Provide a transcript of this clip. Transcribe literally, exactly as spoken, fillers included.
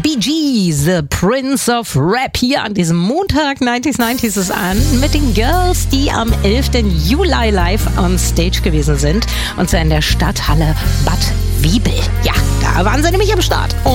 Bee Gees, The Prince of Rap, hier an diesem Montag, neunzig neunzig es an, mit den Girls, die am elften Juli live on Stage gewesen sind, und zwar in der Stadthalle Bad Wiebel. Ja, da waren sie nämlich am Start. Um